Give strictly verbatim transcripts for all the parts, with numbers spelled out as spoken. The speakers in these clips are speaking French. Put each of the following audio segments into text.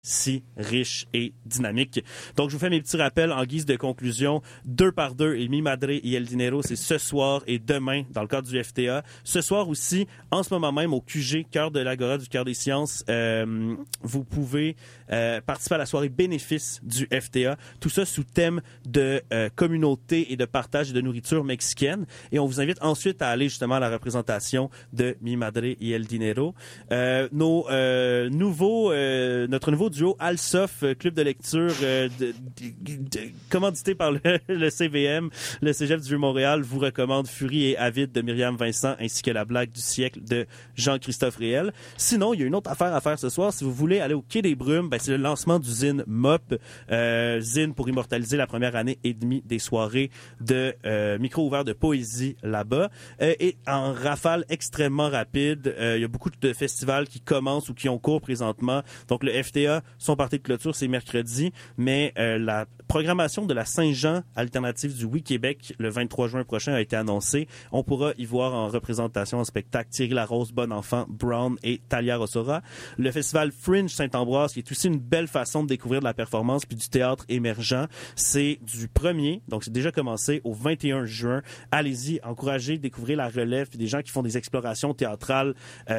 si riche et dynamique. Donc, je vous fais mes petits rappels en guise de conclusion. Deux par deux, et Mi Madre y El Dinero, c'est ce soir et demain dans le cadre du F T A. Ce soir aussi, en ce moment même, au Q G, cœur de l'Agora du Cœur des Sciences, euh, vous pouvez euh, participer à la soirée bénéfice du F T A. Tout ça sous thème de euh, communauté et de partage et de nourriture mexicaine. Et on vous invite ensuite à aller justement à la représentation de Mi Madre y El Dinero. Euh, nos euh, nouveaux, euh, notre nouveau duo Alsof, club de lecture euh, de, de, de, commandité par le, le C V M, le Cégep du Vieux-Montréal, vous recommande Furie et Avide de Myriam Vincent ainsi que La blague du siècle de Jean-Christophe Réel. Sinon, il y a une autre affaire à faire ce soir. Si vous voulez aller au Quai des Brumes, ben, c'est le lancement du zine M O P, euh, zine pour immortaliser la première année et demie des soirées de euh, micro ouvert de poésie là-bas. Euh, et en rafale extrêmement rapide, euh, il y a beaucoup de festivals qui commencent ou qui ont cours présentement. Donc, le F T A, son party de clôture, c'est mercredi, mais euh, la programmation de la Saint-Jean alternative du Oui-Québec le vingt-trois juin prochain a été annoncée. On pourra y voir en représentation en spectacle Thierry Larose, Bonenfant, Brown et Talia Rossora. Le festival Fringe Saint-Ambroise, qui est aussi une belle façon de découvrir de la performance puis du théâtre émergent, c'est du premier, donc c'est déjà commencé, au vingt et un juin. Allez-y, encouragez, découvrez la relève puis des gens qui font des explorations théâtrales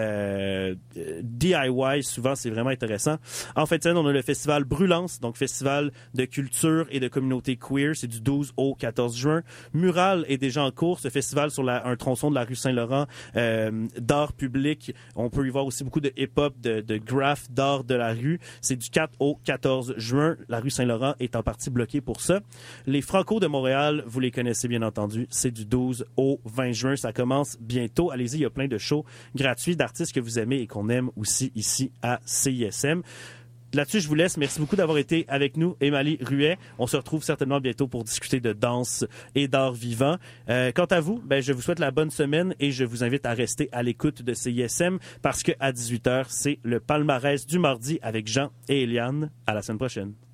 euh, D I Y, souvent c'est vraiment intéressant. En fait, on a le festival Brûlance, donc festival de culture et de communauté queer, c'est du douze au quatorze juin. Mural est déjà en cours, ce festival sur la, un tronçon de la rue Saint-Laurent, euh, d'art public. On peut y voir aussi beaucoup de hip-hop, de, de graph, d'art de la rue. C'est du quatre au quatorze juin. La rue Saint-Laurent est en partie bloquée pour ça. Les Franco de Montréal, vous les connaissez bien entendu, c'est du douze au vingt juin. Ça commence bientôt. Allez-y, il y a plein de shows gratuits d'artistes que vous aimez et qu'on aime aussi ici à C I S M. Là-dessus, je vous laisse. Merci beaucoup d'avoir été avec nous, Émilie Ruet. On se retrouve certainement bientôt pour discuter de danse et d'art vivant. Euh, quant à vous, ben, je vous souhaite la bonne semaine et je vous invite à rester à l'écoute de C I S M parce qu'à dix-huit heures, c'est le palmarès du mardi avec Jean et Eliane. À la semaine prochaine.